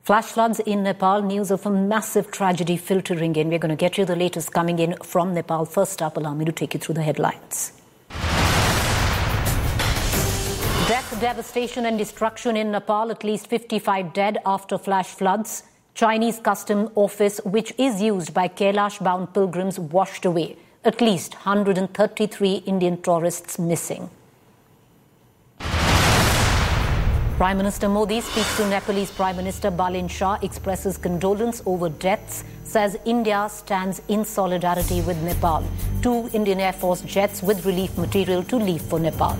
Flash floods in Nepal, news of a massive tragedy filtering in. We're going to get you the latest coming in from Nepal. First up, allow me to take you through the headlines. Death, devastation and destruction in Nepal. At least 55 dead after flash floods. Chinese custom office, which is used by Kailash-bound pilgrims, washed away. At least 133 Indian tourists missing. Prime Minister Modi speaks to Nepalese Prime Minister Balin Shah, expresses condolence over deaths, says India stands in solidarity with Nepal. 2 Indian Air Force jets with relief material to leave for Nepal.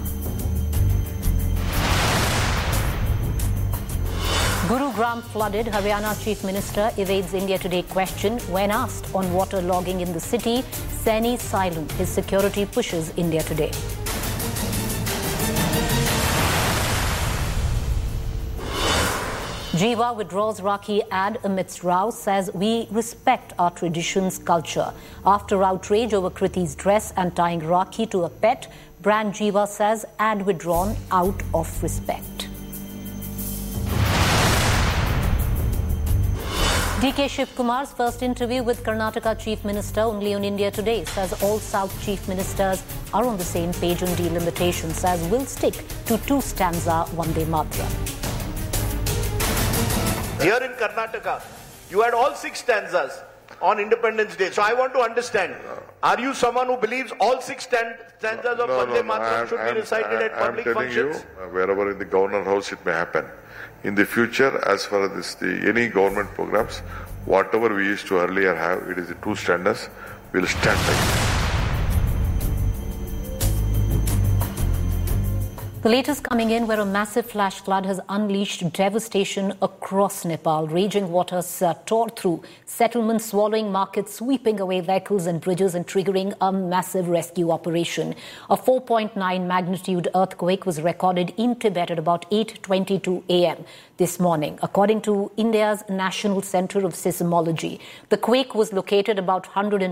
Gurugram flooded. Haryana Chief Minister evades India Today question when asked on water logging in the city. Saini silent. His security pushes India Today. Jiva withdraws Rakhi ad amidst row, says we respect our traditions, culture. After outrage over Kriti's dress and tying Rakhi to a pet, brand Jiva says ad withdrawn out of respect. DK Shiv Kumar's first interview with Karnataka Chief Minister only on India Today, says all South Chief Ministers are on the same page on delimitation, says we'll stick to 2-stanza Vande Matra. Here in Karnataka, you had all 6 stanzas on Independence Day. So I want to understand, are you someone who believes all 6 stanzas of Vande Mataram should be recited at public functions? I'm telling you, wherever in the governor house it may happen. In the future, as far as any government programs, whatever we used to earlier have, it is the 2 stanzas, we'll stand by it. The latest coming in, where a massive flash flood has unleashed devastation across Nepal. Raging waters tore through settlements, swallowing markets, sweeping away vehicles and bridges and triggering a massive rescue operation. A 4.9 magnitude earthquake was recorded in Tibet at about 8:22 a.m. this morning. According to India's National Centre of Seismology, the quake was located about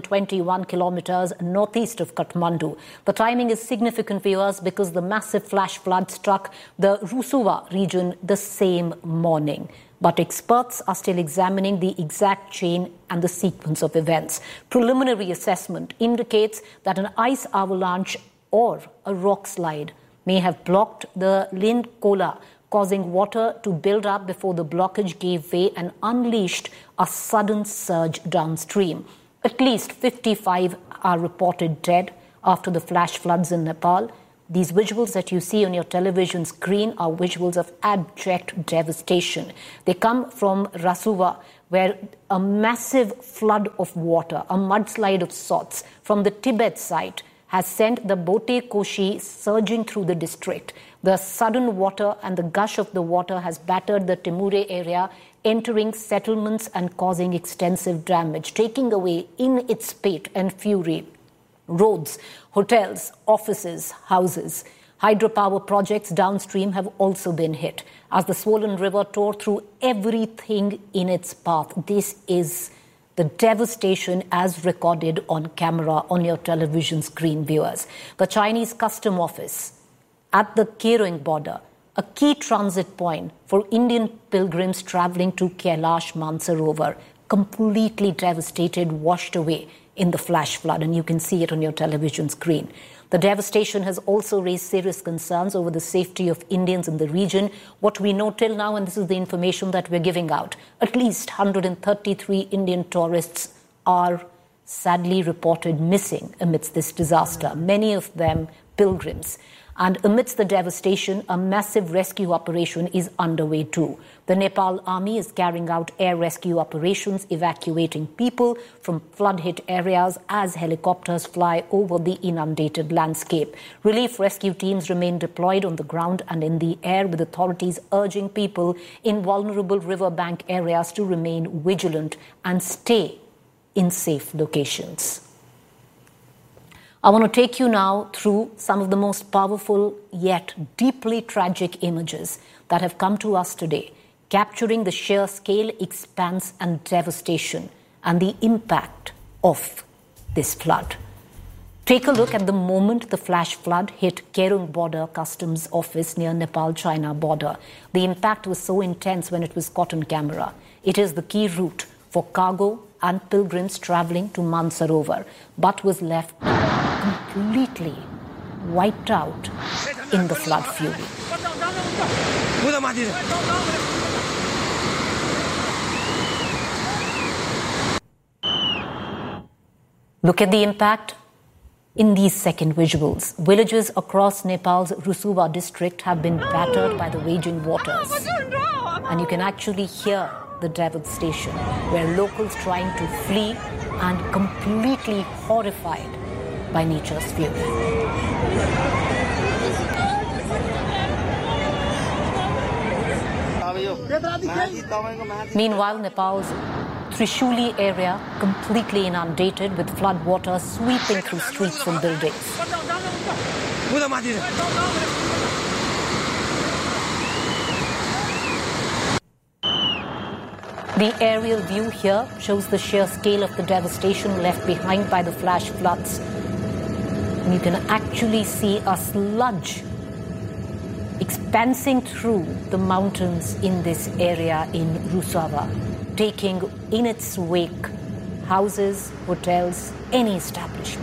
121 kilometers northeast of Kathmandu. The timing is significant, viewers, because the massive flash flood struck the Rusuwa region the same morning. But experts are still examining the exact chain and the sequence of events. Preliminary assessment indicates that an ice avalanche or a rock slide may have blocked the Lindkola, causing water to build up before the blockage gave way and unleashed a sudden surge downstream. At least 55 are reported dead after the flash floods in Nepal. These visuals that you see on your television screen are visuals of abject devastation. They come from Rasuwa, where a massive flood of water, a mudslide of sorts, from the Tibet side has sent the Bote Koshi surging through the district. The sudden water and the gush of the water has battered the Timure area, entering settlements and causing extensive damage, taking away in its spate and fury roads, hotels, offices, houses. Hydropower projects downstream have also been hit as the swollen river tore through everything in its path. This is the devastation as recorded on camera on your television screen, viewers. The Chinese custom office at the Kailash border, a key transit point for Indian pilgrims traveling to Kailash Mansarovar, completely devastated, washed away in the flash flood, and you can see it on your television screen. The devastation has also raised serious concerns over the safety of Indians in the region. What we know till now, and this is the information that we're giving out, at least 133 Indian tourists are sadly reported missing amidst this disaster, many of them pilgrims. And amidst the devastation, a massive rescue operation is underway too. The Nepal Army is carrying out air rescue operations, evacuating people from flood-hit areas as helicopters fly over the inundated landscape. Relief rescue teams remain deployed on the ground and in the air, with authorities urging people in vulnerable riverbank areas to remain vigilant and stay in safe locations. I want to take you now through some of the most powerful yet deeply tragic images that have come to us today, capturing the sheer scale, expanse and devastation and the impact of this flood. Take a look at the moment the flash flood hit Kerung Border Customs Office near Nepal-China border. The impact was so intense when it was caught on camera. It is the key route for cargo and pilgrims travelling to Mansarovar, but was left completely wiped out in the flood fury. Look at the impact in these second visuals. Villages across Nepal's Rusuva district have been battered by the raging waters. And you can actually hear the devastation, where locals trying to flee and completely horrified by nature's fury. Meanwhile, Nepal's Trishuli area completely inundated with flood water sweeping through streets and buildings. The aerial view here shows the sheer scale of the devastation left behind by the flash floods. And you can actually see a sludge expansing through the mountains in this area in Rusuva, taking in its wake houses, hotels, any establishment.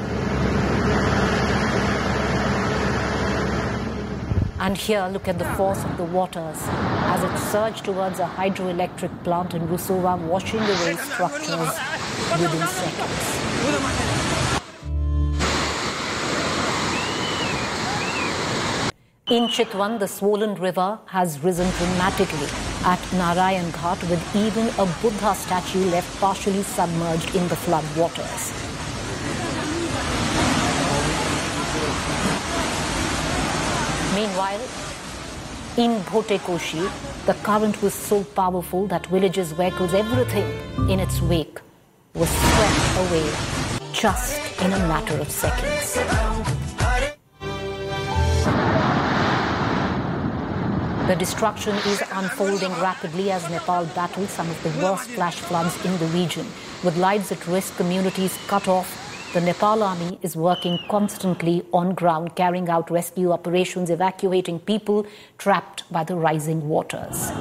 And here, look at the force of the waters as it surged towards a hydroelectric plant in Rusuva, washing away structures within seconds. In Chitwan, the swollen river has risen dramatically at Narayan Ghat, with even a Buddha statue left partially submerged in the flood waters. Meanwhile, in Bhotekoshi, the current was so powerful that villages, vehicles, everything in its wake was swept away just in a matter of seconds. The destruction is unfolding rapidly as Nepal battles some of the worst flash floods in the region. With lives at risk, communities cut off, the Nepal Army is working constantly on ground, carrying out rescue operations, evacuating people trapped by the rising waters.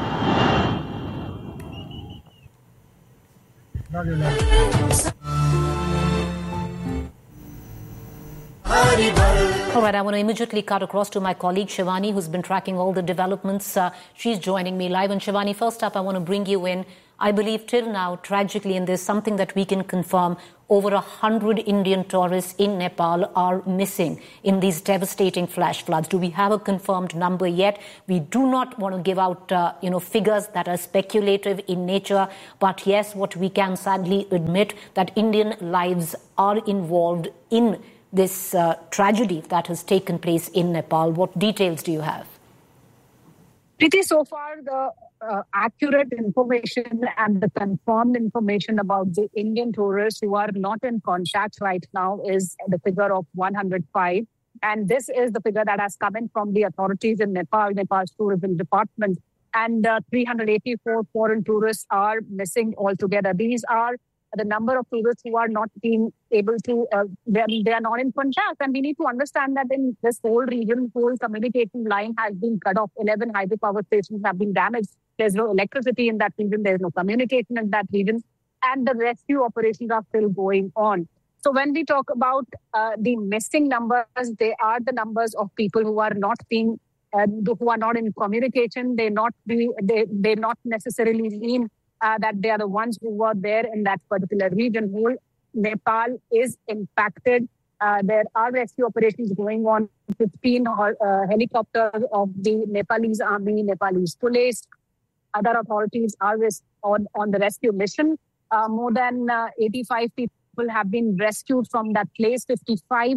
All right, I want to immediately cut across to my colleague Shivani, who's been tracking all the developments. She's joining me live. And Shivani, first up, I want to bring you in. I believe till now, tragically, and there's something that we can confirm, over 100 Indian tourists in Nepal are missing in these devastating flash floods. Do we have a confirmed number yet? We do not want to give out, figures that are speculative in nature. But yes, what we can sadly admit that Indian lives are involved in this tragedy that has taken place in Nepal. What details do you have? Preeti, so far the accurate information and the confirmed information about the Indian tourists who are not in contact right now is the figure of 105. And this is the figure that has come in from the authorities in Nepal, Nepal's tourism department. And 384 foreign tourists are missing altogether. These are the number of tourists who are not being able to, they are not in contact. And we need to understand that in this whole region, whole communication line has been cut off. 11 hydropower stations have been damaged. There's no electricity in that region. There's no communication in that region. And the rescue operations are still going on. So when we talk about the missing numbers, they are the numbers of people who are not being, who are not in communication. They not necessarily mean that they are the ones who were there in that particular region. Whole Nepal is impacted. There are rescue operations going on. 15 helicopters of the Nepalese army, Nepalese police, other authorities are on the rescue mission. More than 85 people have been rescued from that place. 55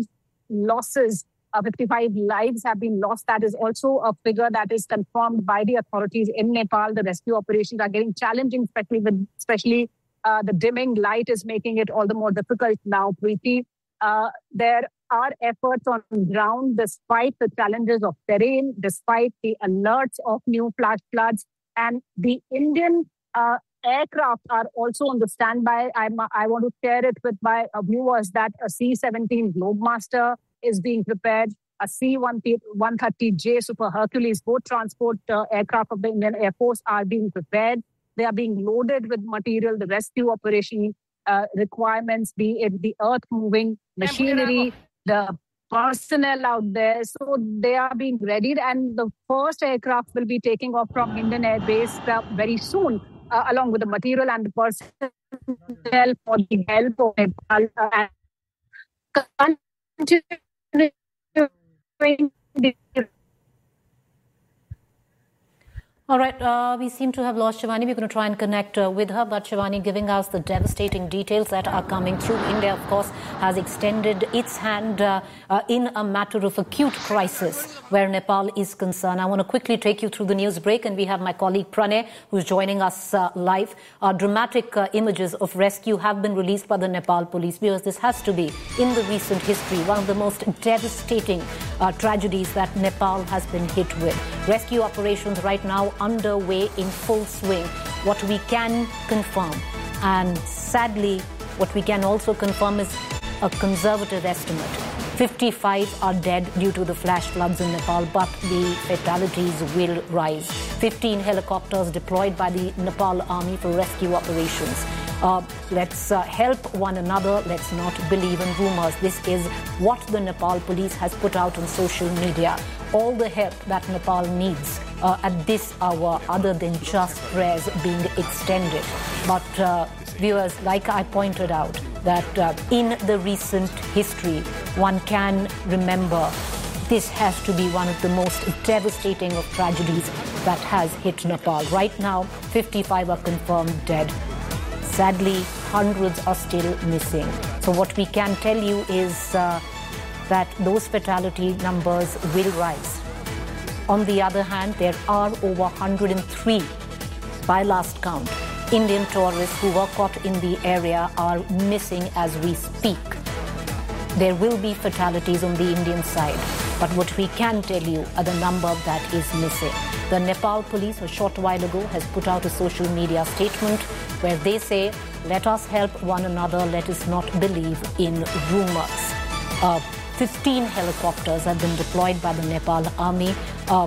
lives have been lost. That is also a figure that is confirmed by the authorities in Nepal. The rescue operations are getting challenging, especially the dimming light is making it all the more difficult now, Preeti. There are efforts on ground despite the challenges of terrain, despite the alerts of new flash floods. And the Indian aircraft are also on the standby. I want to share it with my viewers that a C-17 Globemaster is being prepared. A C-130J Super Hercules, both transport aircraft of the Indian Air Force, are being prepared. They are being loaded with material, the rescue operation requirements, be it the earth-moving machinery, the personnel out there. So they are being readied, and the first aircraft will be taking off from Indian Air Base very soon, along with the material and the personnel for the help of Nepal. All right, we seem to have lost Shivani. We're going to try and connect with her, but Shivani giving us the devastating details that are coming through. India, of course, has extended its hand in a matter of acute crisis where Nepal is concerned. I want to quickly take you through the news break, and we have my colleague Pranay, who's joining us live. Dramatic images of rescue have been released by the Nepal police, because this has to be, in the recent history, one of the most devastating tragedies that Nepal has been hit with. Rescue operations right now underway in full swing. What we can confirm, and sadly what we can also confirm, is a conservative estimate. 55 are dead due to the flash floods in Nepal, but the fatalities will rise. 15 helicopters deployed by the Nepal Army for rescue operations. Let's help one another. Let's not believe in rumors. This is what the Nepal police has put out on social media. All the help that Nepal needs at this hour, other than just prayers, being extended. But viewers, like I pointed out, that in the recent history, one can remember this has to be one of the most devastating of tragedies that has hit Nepal. Right now, 55 are confirmed dead. Sadly, hundreds are still missing. So what we can tell you is that those fatality numbers will rise. On the other hand, there are over 103, by last count, Indian tourists who were caught in the area are missing as we speak. There will be fatalities on the Indian side, but what we can tell you are the number that is missing. The Nepal police a short while ago has put out a social media statement where they say, let us help one another, let us not believe in rumors. 15 helicopters have been deployed by the Nepal Army,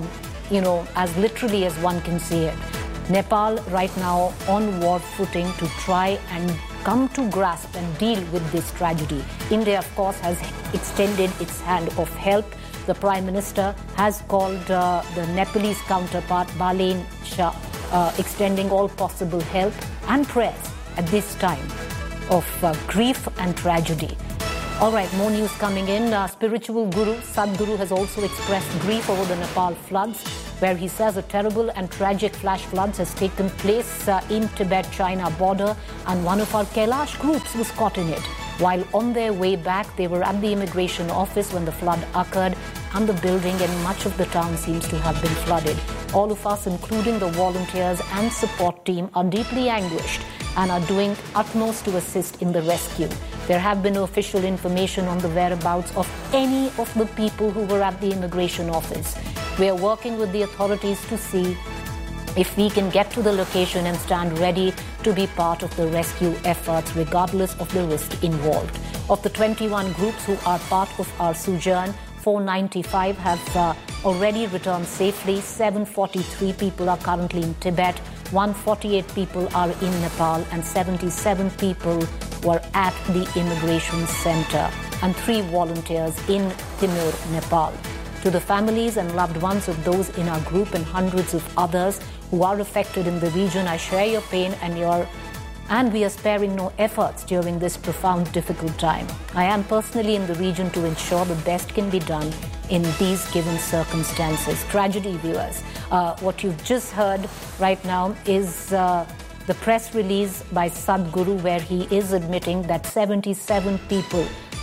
as literally as one can see it. Nepal right now on war footing to try and come to grasp and deal with this tragedy. India, of course, has extended its hand of help. The Prime Minister has called the Nepalese counterpart, Balen Shah, extending all possible help and prayers at this time of grief and tragedy. All right, more news coming in. Spiritual guru Sadhguru has also expressed grief over the Nepal floods, where he says a terrible and tragic flash floods has taken place in Tibet-China border, and one of our Kailash groups was caught in it. While on their way back, they were at the immigration office when the flood occurred, and the building and much of the town seems to have been flooded. All of us, including the volunteers and support team, are deeply anguished and are doing utmost to assist in the rescue. There have been no official information on the whereabouts of any of the people who were at the immigration office. We are working with the authorities to see if we can get to the location and stand ready to be part of the rescue efforts, regardless of the risk involved. Of the 21 groups who are part of our sojourn, 495 have already returned safely. 743 people are currently in Tibet. 148 people are in Nepal, and 77 people were at the immigration center, and 3 volunteers in Timur, Nepal. To the families and loved ones of those in our group and hundreds of others who are affected in the region, I share your pain and we are sparing no efforts during this profound, difficult time. I am personally in the region to ensure the best can be done in these given circumstances. Tragedy, viewers. What you've just heard right now is the press release by Sadhguru, where he is admitting that 77 people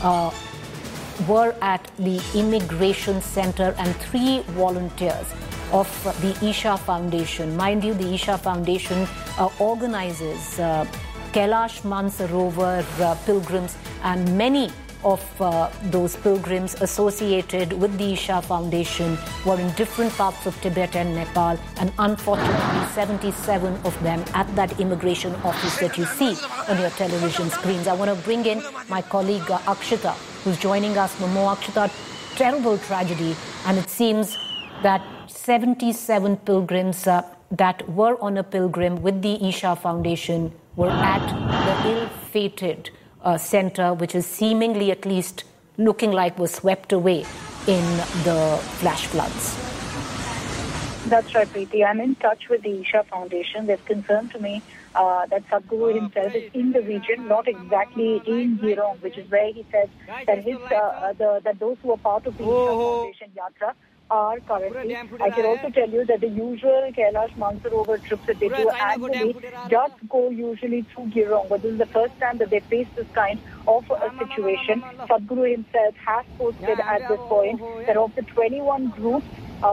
were at the immigration center and 3 volunteers of the Isha Foundation. Mind you, the Isha Foundation organizes Kailash Mansarovar pilgrims and many of those pilgrims associated with the Isha Foundation were in different parts of Tibet and Nepal, and unfortunately 77 of them at that immigration office that you see on your television screens. I want to bring in my colleague Akshita, who's joining us. Momo, Akshita, terrible tragedy, and it seems that 77 pilgrims that were on a pilgrim with the Isha Foundation were at the ill-fated center, which is seemingly, at least looking like, was swept away in the flash floods. That's right, Preeti. I'm in touch with the Isha Foundation. They've confirmed to me that Sadhguru himself is in the region, not exactly in Girong, which is where he says that that those who are part of the Isha Foundation Yatra are currently. I can also tell you that the usual Kailash Mansarovar trips that they do annually does go usually through Girong, but this is the first time that they face this kind of a situation. Sadhguru himself has posted at this point that of the 21 groups,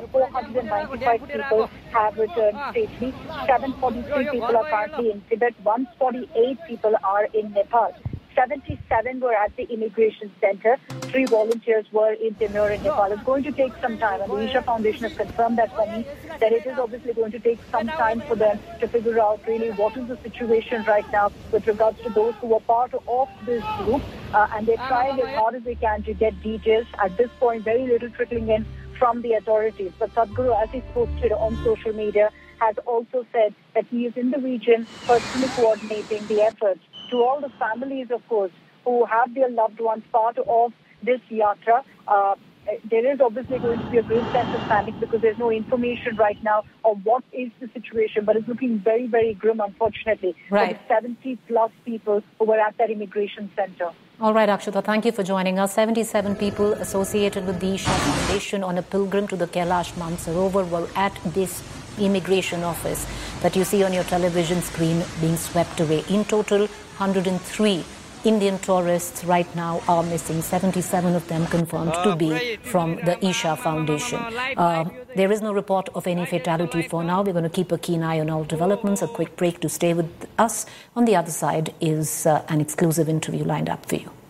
495 people have returned safely. 743 people are currently in Tibet. 148 people are in Nepal. 77 were at the immigration center. 3 volunteers were in Timur in Nepal. It's going to take some time, and the Isha Foundation has confirmed that for me, that it is obviously going to take some time for them to figure out really what is the situation right now with regards to those who were part of this group, and they're trying as hard as they can to get details. At this point, very little trickling in from the authorities. But Sadhguru, as he posted on social media, has also said that he is in the region personally coordinating the efforts. To all the families, of course, who have their loved ones part of this yatra, there is obviously going to be a great sense of panic because there's no information right now of what is the situation, but it's looking very, very grim, unfortunately. Right. For the 70-plus people who were at that immigration center. All right, Akshita, thank you for joining us. 77 people associated with the Isha Foundation on a pilgrim to the Kailash Mansarovar were at this immigration office that you see on your television screen being swept away. In total, 103 Indian tourists right now are missing, 77 of them confirmed to be from the Isha Foundation. There is no report of any fatality for now. We're going to keep a keen eye on all developments. A quick break to stay with us. On the other side is an exclusive interview lined up for you.